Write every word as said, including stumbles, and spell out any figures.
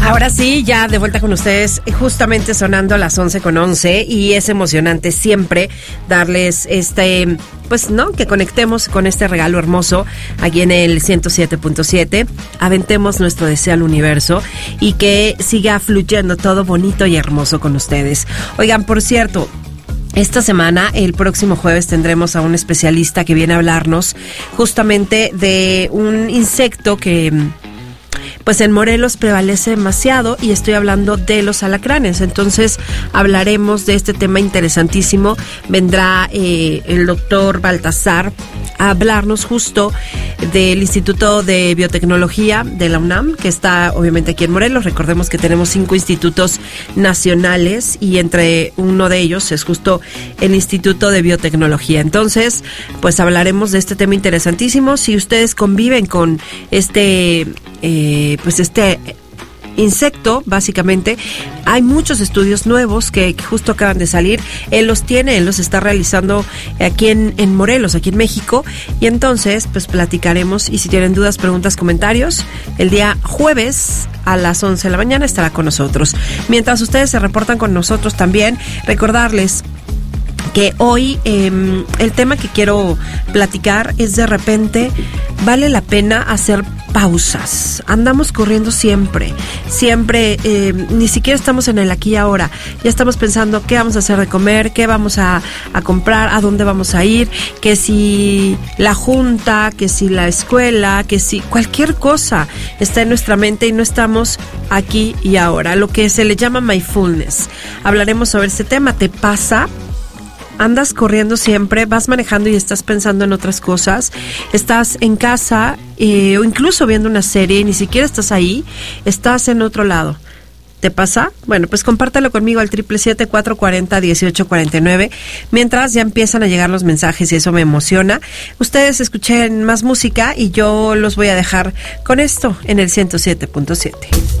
Ahora sí, ya de vuelta con ustedes, justamente sonando las once con once, y es emocionante siempre darles este, pues no, que conectemos con este regalo hermoso aquí en el ciento siete punto siete, aventemos nuestro deseo al universo y que siga fluyendo todo bonito y hermoso con ustedes. Oigan, por cierto, esta semana, el próximo jueves, tendremos a un especialista que viene a hablarnos justamente de un insecto que pues en Morelos prevalece demasiado, y estoy hablando de los alacranes. Entonces hablaremos de este tema interesantísimo. Vendrá eh, el doctor Baltasar a hablarnos justo del Instituto de Biotecnología de la UNAM, que está obviamente aquí en Morelos. Recordemos que tenemos cinco institutos nacionales y entre uno de ellos es justo el Instituto de Biotecnología. Entonces, pues hablaremos de este tema interesantísimo. Si ustedes conviven con este eh, pues este insecto, básicamente, hay muchos estudios nuevos que, que justo acaban de salir. Él los tiene, él los está realizando aquí en, en Morelos, aquí en México, y entonces pues platicaremos, y si tienen dudas, preguntas, comentarios, el día jueves a las once de la mañana estará con nosotros. Mientras ustedes se reportan con nosotros también, recordarles que hoy eh, el tema que quiero platicar es: de repente vale la pena hacer pausas. Andamos corriendo siempre, siempre, eh, ni siquiera estamos en el aquí y ahora. Ya estamos pensando qué vamos a hacer de comer, qué vamos a, a comprar, a dónde vamos a ir, que si la junta, que si la escuela, que si cualquier cosa está en nuestra mente y no estamos aquí y ahora, lo que se le llama mindfulness. Hablaremos sobre este tema. ¿Te pasa? Andas corriendo siempre, vas manejando y estás pensando en otras cosas, estás en casa eh, o incluso viendo una serie y ni siquiera estás ahí, estás en otro lado. ¿Te pasa? Bueno, pues compártelo conmigo al siete siete siete, cuatro cuatro cero, uno ocho cuatro nueve, mientras ya empiezan a llegar los mensajes y eso me emociona. Ustedes escuchen más música y yo los voy a dejar con esto en el ciento siete punto siete.